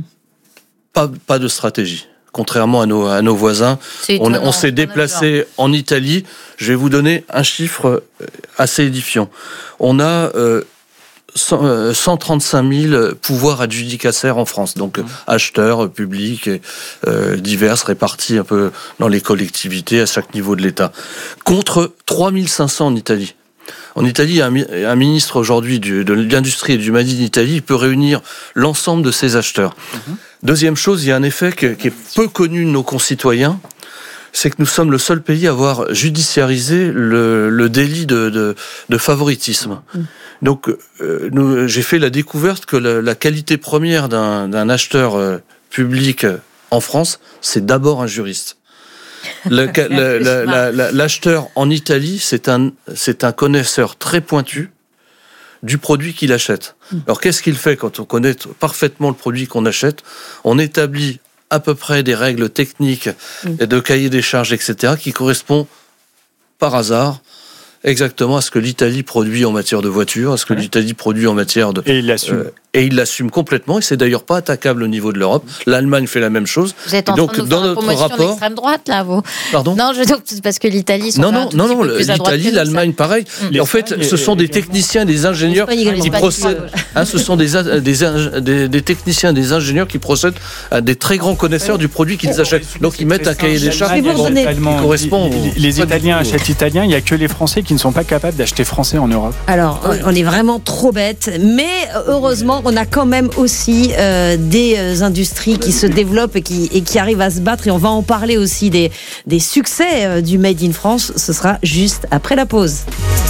S19: pas, pas de stratégie. Contrairement à nos, à nos voisins,
S17: C'est
S19: on,
S17: étonnant,
S19: on s'est
S17: on a
S19: déplacé en Italie. Je vais vous donner un chiffre euh, assez édifiant. On a euh, cent, euh, cent trente-cinq mille pouvoirs adjudicataires en France, donc euh, acheteurs, euh, publics, et, euh, divers, répartis un peu dans les collectivités à chaque niveau de l'État, contre trois mille cinq cents en Italie. En Italie, il y a un, mi- un ministre aujourd'hui du- de l'industrie et du Made in Italy, il peut réunir l'ensemble de ses acheteurs. Deuxième chose, il y a un effet que- qui est peu connu de nos concitoyens, c'est que nous sommes le seul pays à avoir judiciarisé le, le délit de, de, de favoritisme. Donc, euh, nous- j'ai fait la découverte que la, la qualité première d'un d'un acheteur euh, public en France, c'est d'abord un juriste. Le- la- la- la- la- L'acheteur en Italie, c'est un, c'est un connaisseur très pointu du produit qu'il achète. Alors, qu'est-ce qu'il fait quand on connaît parfaitement le produit qu'on achète? On établit à peu près des règles techniques et de cahier des charges, et cetera, qui correspondent par hasard exactement à ce que l'Italie produit en matière de voitures, à ce que l'Italie produit en matière de...
S18: Et il l'assume.
S19: Euh, et il l'assume complètement, et c'est d'ailleurs pas attaquable au niveau de l'Europe. L'Allemagne fait la même chose.
S17: Vous êtes en
S19: Et donc,
S17: train de nous
S19: dans
S17: faire une
S19: notre
S17: promotion
S19: rapport...
S17: d'extrême droite, là, vous.
S19: Pardon
S17: Non, je c'est parce que l'Italie sont
S19: Non,
S17: quand même
S19: non,
S17: un tout
S19: non,
S17: petit
S19: non,
S17: peu plus à droite
S19: l'Italie,
S17: que nous,
S19: l'Allemagne, pareil.
S17: Mm.
S19: Et en fait, ce sont des techniciens, des ingénieurs
S15: L'Espagne également.
S19: qui
S17: Pas du tout à
S19: procèdent.
S17: gauche.
S19: Hein, ce sont des, in- des, ing- des, des techniciens, des ingénieurs qui procèdent à des très grands connaisseurs du produit qu'ils achètent. Donc ils mettent un cahier des charges
S15: Je vais vous redonner-
S19: qui correspond.
S18: Les,
S19: au-
S18: les
S19: pas du
S18: Italiens
S19: tout.
S18: achètent italien, il n'y a que les Français qui ne sont pas capables d'acheter français en Europe.
S15: Alors, on est vraiment trop bêtes, mais heureusement, on a quand même aussi euh, des euh, industries qui se développent et qui, et qui arrivent à se battre. Et on va en parler aussi des, des succès euh, du Made in France. Ce sera juste après la pause.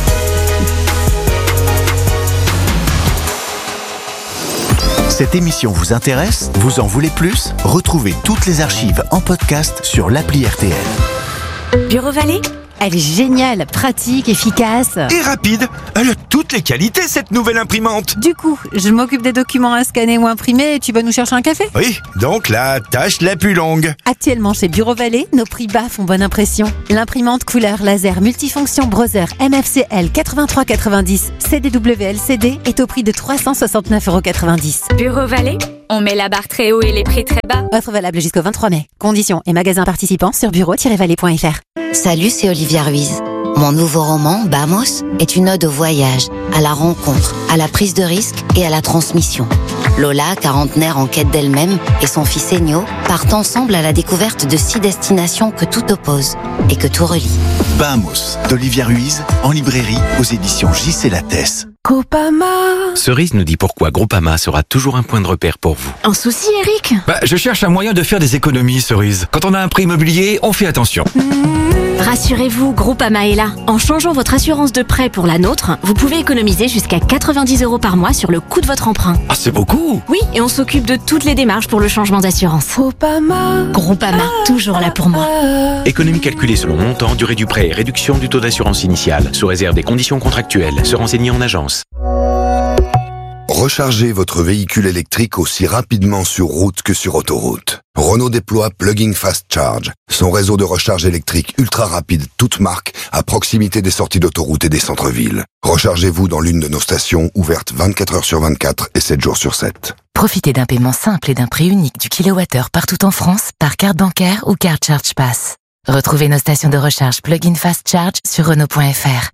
S14: Cette émission vous intéresse? Vous en voulez plus? Retrouvez toutes les archives en podcast sur l'appli R T L.
S23: Bureau Vallée,
S3: Elle est géniale, pratique, efficace.
S4: Et rapide. Elle a toutes les qualités, cette nouvelle imprimante.
S3: Du coup, je m'occupe des documents à scanner ou imprimer et tu vas nous chercher un café?
S4: Oui, donc la tâche la plus longue.
S3: Actuellement chez Bureau Vallée, nos prix bas font bonne impression. L'imprimante couleur laser multifonction Brother M F C L quatre-vingt-trois quatre-vingt-dix C D W L C D est au prix de trois cent soixante-neuf euros quatre-vingt-dix.
S6: Bureau Vallée, on met la barre très haut et les prix très bas.
S3: Offre valable jusqu'au vingt-trois mai. Conditions et magasins participants sur bureau tiret vallée point f r.
S25: Salut, c'est Olivia Ruiz. Mon nouveau roman, Bamos, est une ode au voyage, à la rencontre, à la prise de risque et à la transmission. Lola, quarantenaire en quête d'elle-même, et son fils Ennio partent ensemble à la découverte de six destinations que tout oppose et que tout relie.
S7: Bamos, d'Olivia Ruiz, en librairie aux éditions J C Lattès.
S3: Groupama.
S8: Cerise nous dit pourquoi Groupama sera toujours un point de repère pour vous.
S3: Un souci, Eric?
S8: Bah, je cherche un moyen de faire des économies, Cerise. Quand on a un prêt immobilier, on fait attention.
S3: Mmh.
S6: Rassurez-vous, Groupama est là. En changeant votre assurance de prêt pour la nôtre, vous pouvez économiser jusqu'à quatre-vingt-dix euros par mois sur le coût de votre emprunt.
S8: Ah, c'est beaucoup!
S6: Oui, et on s'occupe de toutes les démarches pour le changement d'assurance.
S3: Groupama.
S6: Groupama, toujours là pour moi.
S8: Économie calculée selon montant, durée du prêt et réduction du taux d'assurance initiale, sous réserve des conditions contractuelles. Se renseigner en agence.
S1: Rechargez votre véhicule électrique aussi rapidement sur route que sur autoroute. Renault déploie Plug-in Fast Charge, son réseau de recharge électrique ultra rapide toute marque à proximité des sorties d'autoroute et des centres-villes. Rechargez-vous dans l'une de nos stations ouvertes vingt-quatre heures sur vingt-quatre et sept jours sur sept.
S2: Profitez d'un paiement simple et d'un prix unique du kilowattheure partout en France par carte bancaire ou carte Charge Pass. Retrouvez nos stations de recharge Plug-in Fast Charge sur Renault point f r.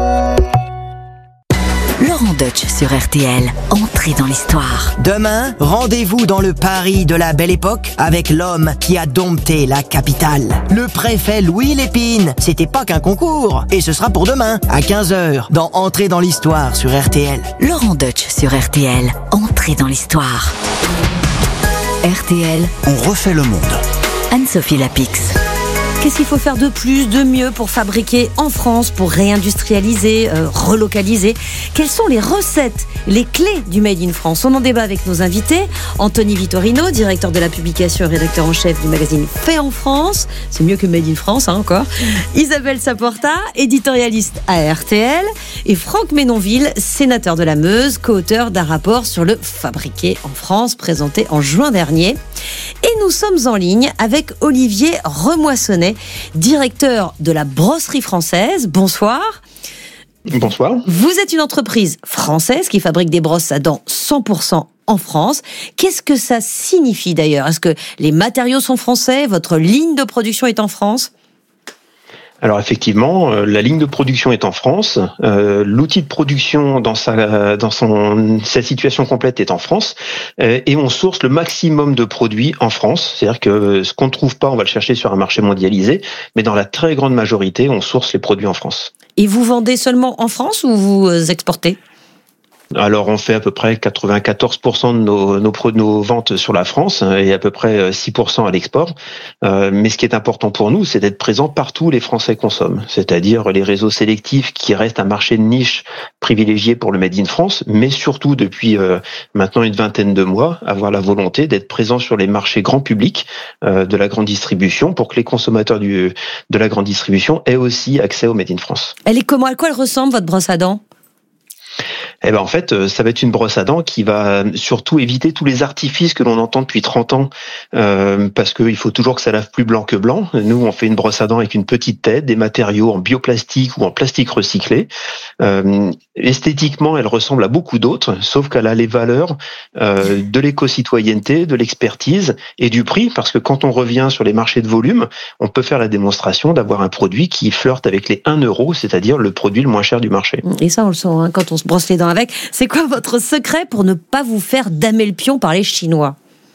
S23: Laurent Deutsch sur R T L, entrée dans l'histoire.
S9: Demain, rendez-vous dans le Paris de la Belle Époque avec l'homme qui a dompté la capitale. Le préfet Louis Lépine. C'était pas qu'un concours. Et ce sera pour demain, à quinze heures, dans Entrée dans l'histoire sur R T L.
S23: Laurent Deutsch sur R T L, entrée dans l'histoire. R T L,
S14: on refait le monde.
S23: Anne-Sophie Lapix.
S15: Qu'est-ce qu'il faut faire de plus, de mieux pour fabriquer en France, pour réindustrialiser, euh, relocaliser? Quelles sont les recettes, les clés du Made in France? On en débat avec nos invités. Anthony Vittorino, directeur de la publication et rédacteur en chef du magazine Fait en France. C'est mieux que Made in France, hein, encore. Isabelle Saporta, éditorialiste à R T L. Et Franck Ménonville, sénateur de la Meuse, co-auteur d'un rapport sur le fabriqué en France, présenté en juin dernier. Et nous sommes en ligne avec Olivier Remoissonnet, directeur de la Brosserie Française. Bonsoir.
S11: Bonsoir.
S15: Vous êtes une entreprise française qui fabrique des brosses à dents cent pour cent en France. Qu'est-ce que ça signifie d'ailleurs? Est-ce que les matériaux sont français? Votre ligne de production est en France?
S11: Alors effectivement, euh, la ligne de production est en France, euh, l'outil de production dans sa dans son sa situation complète est en France, euh, et on source le maximum de produits en France. C'est-à-dire que ce qu'on ne trouve pas, on va le chercher sur un marché mondialisé, mais dans la très grande majorité, on source les produits en France.
S15: Et vous vendez seulement en France ou vous exportez ?
S11: Alors on fait à peu près quatre-vingt-quatorze pour cent de nos, nos, nos ventes sur la France et à peu près six pour cent à l'export. Euh, mais ce qui est important pour nous, c'est d'être présent partout où les Français consomment, c'est-à-dire les réseaux sélectifs qui restent un marché de niche privilégié pour le Made in France, mais surtout depuis euh, maintenant une vingtaine de mois, avoir la volonté d'être présent sur les marchés grand public euh, de la grande distribution pour que les consommateurs du, de la grande distribution aient aussi accès au Made in France.
S15: Elle est comment? À quoi elle ressemble, votre brosse à dents?
S11: Eh ben en fait, ça va être une brosse à dents qui va surtout éviter tous les artifices que l'on entend depuis trente ans, euh, parce qu'il faut toujours que ça lave plus blanc que blanc. Nous, on fait une brosse à dents avec une petite tête, des matériaux en bioplastique ou en plastique recyclé. Euh, esthétiquement, elle ressemble à beaucoup d'autres, sauf qu'elle a les valeurs euh, de l'éco-citoyenneté, de l'expertise et du prix, parce que quand on revient sur les marchés de volume, on peut faire la démonstration d'avoir un produit qui flirte avec les un euro, c'est-à-dire le produit le moins cher du marché.
S15: Et ça, on le sent hein, quand on se brosse les dents avec. C'est quoi votre secret pour ne pas vous faire damer le pion par les Chinois ?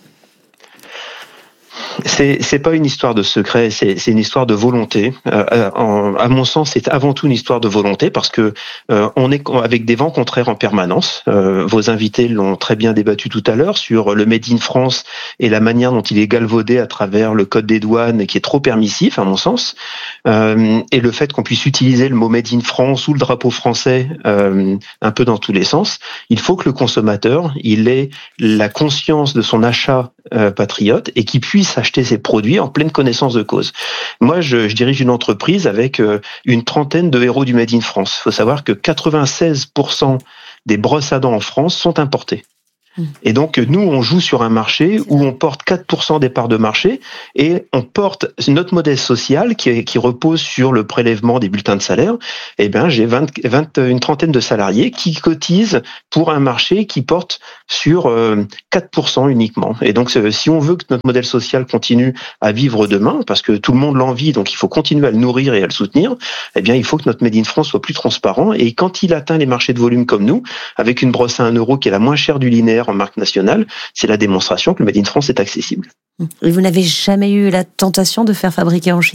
S11: C'est, c'est pas une histoire de secret, c'est, c'est une histoire de volonté. Euh, en, à mon sens, c'est avant tout une histoire de volonté parce que euh, on est avec des vents contraires en permanence. Euh, vos invités l'ont très bien débattu tout à l'heure sur le Made in France et la manière dont il est galvaudé à travers le code des douanes qui est trop permissif, à mon sens. Euh, et le fait qu'on puisse utiliser le mot Made in France ou le drapeau français euh, un peu dans tous les sens. Il faut que le consommateur, il ait la conscience de son achat euh, patriote et qui puisse acheter ses produits en pleine connaissance de cause. Moi, je, je dirige une entreprise avec euh, une trentaine de héros du Made in France. Il faut savoir que quatre-vingt-seize pour cent des brosses à dents en France sont importées. Et donc, nous, on joue sur un marché où on porte quatre pour cent des parts de marché et on porte notre modèle social qui, est, qui repose sur le prélèvement des bulletins de salaire. Eh bien, j'ai vingt, vingt, une trentaine de salariés qui cotisent pour un marché qui porte sur euh, quatre pour cent uniquement. Et donc, si on veut que notre modèle social continue à vivre demain, parce que tout le monde l'envie, donc il faut continuer à le nourrir et à le soutenir, eh bien, il faut que notre Made in France soit plus transparent. Et quand il atteint les marchés de volume comme nous, avec une brosse à un euro qui est la moins chère du linéaire en marque nationale, c'est la démonstration que le Made in France est accessible.
S15: Et vous n'avez jamais eu la tentation de faire fabriquer en Chine ?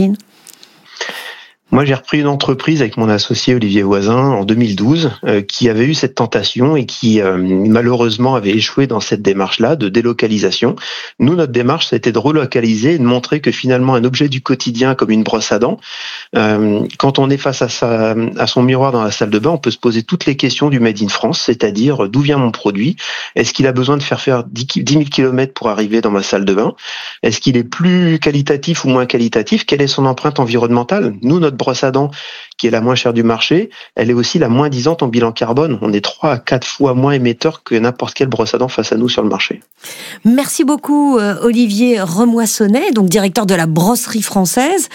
S11: Moi, j'ai repris une entreprise avec mon associé Olivier Voisin en deux mille douze euh, qui avait eu cette tentation et qui euh, malheureusement avait échoué dans cette démarche-là de délocalisation. Nous, notre démarche, ça a été de relocaliser et de montrer que finalement un objet du quotidien comme une brosse à dents, euh, quand on est face à, sa, à son miroir dans la salle de bain, on peut se poser toutes les questions du Made in France, c'est-à-dire d'où vient mon produit ? Est-ce qu'il a besoin de faire faire dix mille kilomètres pour arriver dans ma salle de bain ? Est-ce qu'il est plus qualitatif ou moins qualitatif ? Quelle est son empreinte environnementale ? Nous, notre brosse à dents, qui est la moins chère du marché, elle est aussi la moins disante en bilan carbone. On est trois à quatre fois moins émetteur que n'importe quelle brosse à dents face à nous sur le marché.
S15: Merci beaucoup euh, Olivier Remoissonnet, donc directeur de la brosserie française.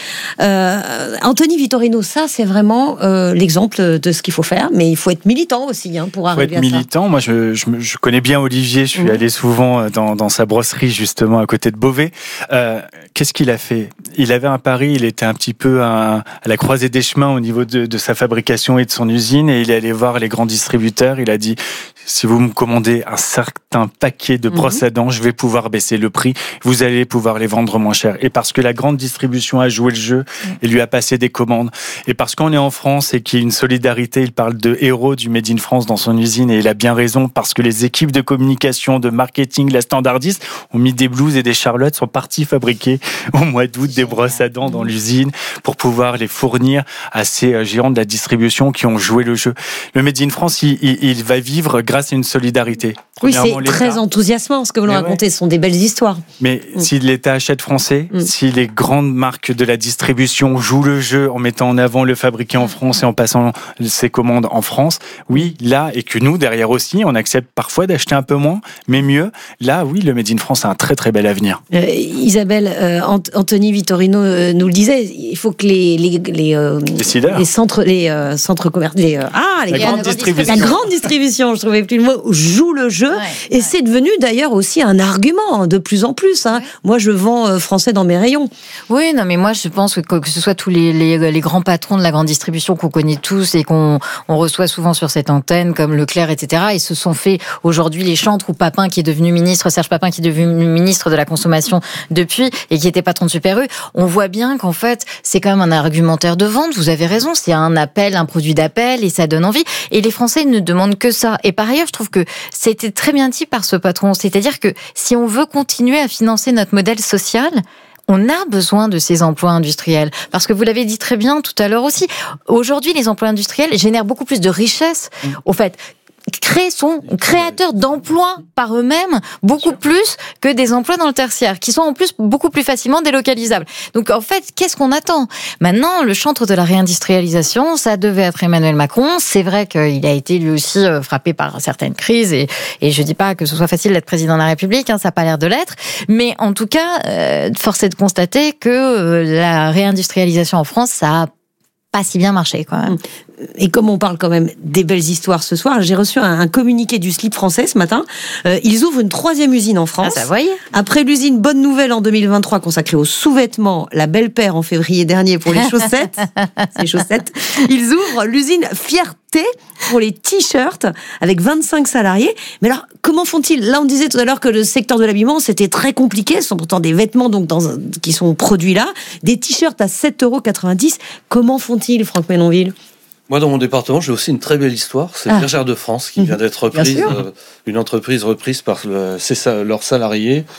S15: Euh, Anthony Vittorino, ça c'est vraiment euh, l'exemple de ce qu'il faut faire, mais il faut être militant aussi hein, pour arriver à ça.
S18: Il faut être militant. Moi je, je, je connais bien Olivier, je suis mmh. allé souvent dans, dans sa brosserie justement à côté de Beauvais. Euh, qu'est-ce qu'il a fait ? Il avait un pari, il était un petit peu à, à la croisée des chemins au niveau de, de sa fabrication et de son usine, et il est allé voir les grands distributeurs. Il a dit, si vous me commandez un certain paquet de brosses à dents, je vais pouvoir baisser le prix, vous allez pouvoir les vendre moins cher. Et parce que la grande distribution a joué le jeu et lui a passé des commandes, et parce qu'on est en France et qu'il y a une solidarité, il parle de héros du Made in France dans son usine, et il a bien raison, parce que les équipes de communication, de marketing, la standardiste, ont mis des blouses et des charlottes, sont partis fabriquer au mois d'août des brosses à dents dans l'usine pour pouvoir les fournir à ces géants de la distribution qui ont joué le jeu. Le Made in France, il, il, il va vivre grâce à une solidarité.
S15: Oui, c'est très enthousiasmant ce que vous nous racontez, ouais. Ce sont des belles histoires.
S18: Mais mmh. si l'État achète français, mmh. si les grandes marques de la distribution jouent le jeu en mettant en avant le fabriqué en France et en passant ses commandes en France, oui, là, et que nous, derrière aussi, on accepte parfois d'acheter un peu moins, mais mieux, là, oui, le Made in France a un très très bel avenir.
S15: Euh, Isabelle, euh, Anthony Vittorino euh, nous le disait, il faut que les, les, les, euh, les centres, les euh, centres commerciaux, les, euh, ah, les
S18: la, grande distribution.
S15: la grande distribution, je trouvais plus le mot, joue le jeu. Ouais, et ouais. c'est devenu d'ailleurs aussi un argument de plus en plus. Hein. Ouais. Moi, je vends euh, français dans mes rayons.
S17: Oui, non, mais moi, je pense que, que ce soit tous les, les, les grands patrons de la grande distribution qu'on connaît tous et qu'on on reçoit souvent sur cette antenne, comme Leclerc, et cetera, ils se sont fait aujourd'hui les chantres, ou Papin qui est devenu ministre, Serge Papin qui est devenu ministre de la consommation depuis et qui était patron de Super U. On voit bien qu'en fait, c'est quand même un argumentaire de vente. Vous avez raison, c'est un appel, un produit d'appel et ça donne envie. Et les Français ne demandent que ça. Et par ailleurs, je trouve que c'était très bien dit par ce patron. C'est-à-dire que si on veut continuer à financer notre modèle social, on a besoin de ces emplois industriels. Parce que vous l'avez dit très bien tout à l'heure aussi, aujourd'hui, les emplois industriels génèrent beaucoup plus de richesse. Mmh. Au fait, créent sont créateurs d'emplois par eux-mêmes beaucoup plus que des emplois dans le tertiaire, qui sont en plus beaucoup plus facilement délocalisables. Donc en fait, qu'est-ce qu'on attend ? Maintenant, le chantre de la réindustrialisation, ça devait être Emmanuel Macron. C'est vrai qu'il a été lui aussi frappé par certaines crises, et, et je dis pas que ce soit facile d'être président de la République, hein, ça n'a pas l'air de l'être, mais en tout cas, euh, force est de constater que euh, la réindustrialisation en France, ça a pas si bien marché quand même.
S15: Et comme on parle quand même des belles histoires ce soir, j'ai reçu un, un communiqué du slip français ce matin. Euh, ils ouvrent une troisième usine en France.
S17: Ah, ça voyait.
S15: Après l'usine Bonne Nouvelle en deux mille vingt-trois consacrée aux sous-vêtements, la Belle Paire en février dernier pour les chaussettes, ces chaussettes, ils ouvrent l'usine Fierté pour les t-shirts avec vingt-cinq salariés. Mais alors, comment font-ils ? Là, on disait tout à l'heure que le secteur de l'habillement, c'était très compliqué. Ce sont pourtant des vêtements donc, dans, qui sont produits là. Des t-shirts à sept euros quatre-vingt-dix. Comment font-ils, Franck Ménonville ?
S19: Moi, dans mon département, j'ai aussi une très belle histoire. C'est ah. Bergère de France qui vient d'être reprise, euh, une entreprise reprise par le, ses, leurs salariés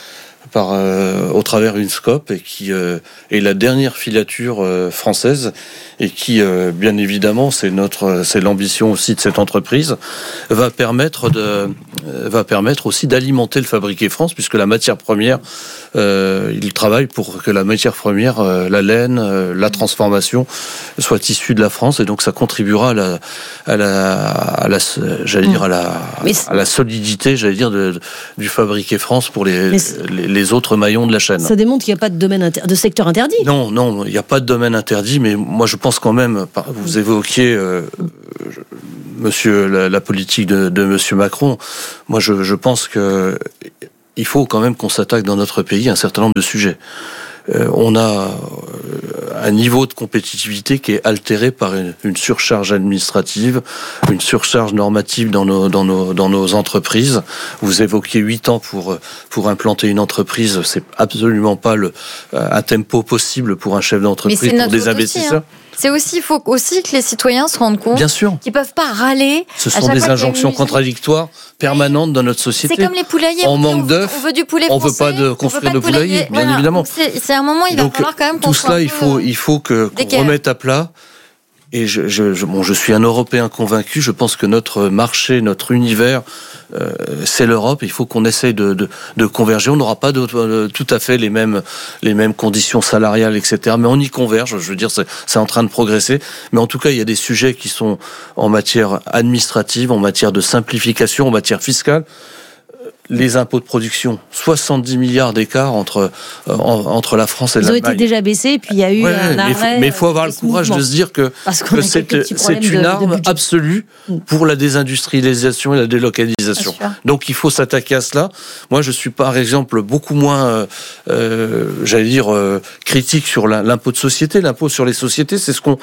S19: par, euh, au travers une scope et qui euh, est la dernière filature euh, française et qui, euh, bien évidemment, c'est notre, c'est l'ambition aussi de cette entreprise, va permettre de, euh, va permettre aussi d'alimenter le Fabriqué France, puisque la matière première, euh, il travaille pour que la matière première, euh, la laine, euh, la transformation, soit issue de la France, et donc ça contribuera à la, à la, à la j'allais dire à la, à la solidité, j'allais dire de, du Fabriqué France pour les, les, les autres maillons de la chaîne.
S15: Ça démontre qu'il n'y a pas de domaine inter... de secteur interdit.
S19: Non, non, il n'y a pas de domaine interdit, mais moi je pense quand même, vous évoquiez euh, monsieur, la, la politique de, de monsieur Macron, moi je, je pense que il faut quand même qu'on s'attaque dans notre pays à un certain nombre de sujets. Euh, on a un niveau de compétitivité qui est altéré par une, une surcharge administrative, une surcharge normative dans nos, dans nos, dans nos entreprises. Vous évoquiez huit ans pour, pour implanter une entreprise, c'est absolument pas le, un tempo possible pour un chef d'entreprise, pour des investisseurs.
S17: Aussi, hein. C'est aussi, il faut aussi que les citoyens se rendent compte
S19: Bien sûr.
S17: qu'ils ne peuvent pas râler.
S19: Ce sont des injonctions contradictoires permanentes dans notre société.
S17: C'est comme les poulaillers.
S19: On manque d'œufs.
S17: On veut du poulet
S19: On
S17: français.
S19: veut pas de construire de poulailler, bien
S17: voilà.
S19: évidemment.
S17: C'est, c'est un moment, il va
S19: Donc,
S17: falloir quand même qu'on
S19: tout
S17: soit
S19: cela,
S17: un
S19: il faut, il faut que, qu'on remette à plat. Et je, je, je, bon, je suis un Européen convaincu. Je pense que notre marché, notre univers, euh, c'est l'Europe. Il faut qu'on essaye de, de, de converger. On n'aura pas de, de, tout à fait les mêmes, les mêmes conditions salariales, et cetera. Mais on y converge. Je veux dire, c'est, c'est en train de progresser. Mais en tout cas, il y a des sujets qui sont en matière administrative, en matière de simplification, en matière fiscale. Les impôts de production, soixante-dix milliards d'écart entre, euh, entre la France et l'Allemagne.
S15: Ils ont été déjà baissés, puis il y a eu
S19: ouais,
S15: un arrêt.
S19: Mais il faut avoir le courage de se dire que, que c'est, c'est une de, arme de absolue pour la désindustrialisation et la délocalisation. Donc il faut s'attaquer à cela. Moi, je suis par exemple beaucoup moins, euh, euh, j'allais dire, euh, critique sur l'impôt de société. L'impôt sur les sociétés, c'est ce qu'on...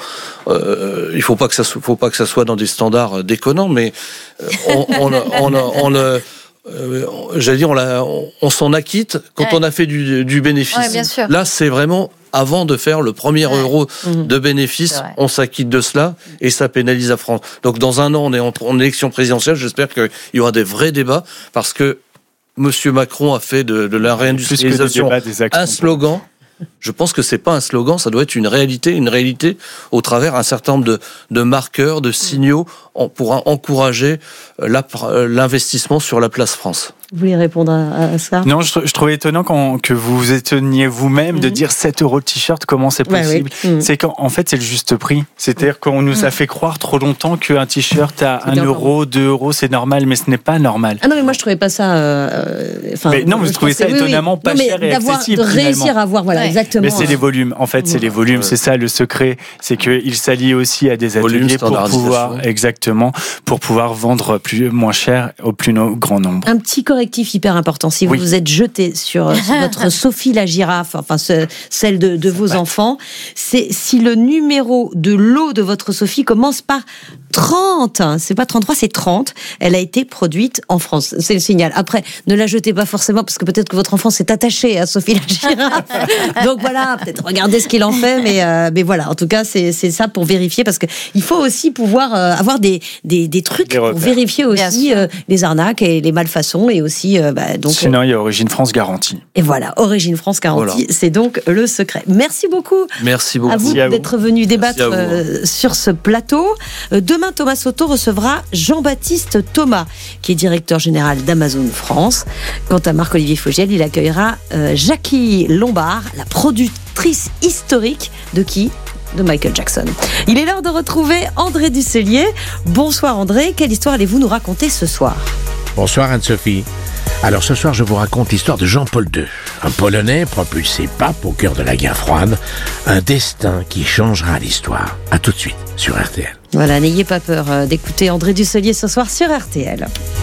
S19: Euh, il faut pas que ça, faut pas que ça soit dans des standards déconnants, mais on, on, on, on, on le... Euh, j'allais dire, on, l'a, on, on s'en acquitte quand ouais. on a fait du, du bénéfice.
S17: Ouais, bien sûr.
S19: Là, c'est vraiment avant de faire le premier ouais. euro mmh. de bénéfice, on s'acquitte de cela et ça pénalise la France. Donc, dans un an, on est en, en élection présidentielle. J'espère qu'il y aura des vrais débats parce que Monsieur Macron a fait de, de la réindustrialisation un slogan. Je pense que c'est pas un slogan, ça doit être une réalité, une réalité au travers un certain nombre de, de marqueurs, de signaux pour encourager la, l'investissement sur la place France.
S15: Vous voulez répondre à, à ça ?
S18: Non, je, je trouvais étonnant quand, que vous vous étonniez vous-même mmh. de dire sept euros le t-shirt, comment c'est possible ? Ouais, oui. mmh. C'est qu'en en fait, c'est le juste prix. C'est-à-dire qu'on nous mmh. a fait croire trop longtemps qu'un t-shirt à un euro, deux euros, c'est normal, mais ce n'est pas normal.
S15: Ah non, mais moi, je trouvais pas ça... Euh,
S18: mais non, vous trouvez ça oui, étonnamment oui. pas non, cher et accessible.
S15: De réussir finalement. à avoir, voilà, ouais. exactement.
S18: Mais c'est les volumes. En fait, c'est les volumes. Ouais. C'est ça le secret. C'est qu'il s'allie aussi à des ateliers Volume, pour pouvoir, exactement, pour pouvoir vendre plus, moins cher au plus no, grand nombre.
S15: Un petit correctif hyper important. Si oui. vous vous êtes jeté sur, sur votre Sophie la girafe, enfin ce, celle de, de vos enfants, c'est si le numéro de lot de votre Sophie commence par trente, c'est pas trente-trois, c'est trente, elle a été produite en France. C'est le signal. Après, ne la jetez pas forcément parce que peut-être que votre enfant s'est attaché à Sophie la girafe. Donc voilà, peut-être regardez ce qu'il en fait, mais, euh, mais voilà, en tout cas, c'est, c'est ça pour vérifier parce qu'il faut aussi pouvoir euh, avoir des, des, des trucs des pour vérifier aussi euh, les arnaques et les malfaçons et aussi. Euh, bah, donc,
S18: Sinon, il y a Origine France Garantie.
S15: Et voilà, Origine France Garantie, voilà. C'est donc le secret. Merci beaucoup.
S19: Merci beaucoup.
S15: À vous
S19: Merci
S15: d'être venu débattre euh, sur ce plateau. Euh, demain, Thomas Soto recevra Jean-Baptiste Thomas, qui est directeur général d'Amazon France. Quant à Marc-Olivier Fogiel, il accueillera euh, Jackie Lombard, la productrice historique de qui ? De Michael Jackson. Il est l'heure de retrouver André Dusselier. Bonsoir André, quelle histoire allez-vous nous raconter ce soir ?
S5: Bonsoir Anne-Sophie. Alors ce soir, je vous raconte l'histoire de Jean-Paul deux, un Polonais propulsé pape au cœur de la guerre froide, un destin qui changera l'histoire. À tout de suite sur R T L.
S15: Voilà, n'ayez pas peur d'écouter André Dusselier ce soir sur R T L.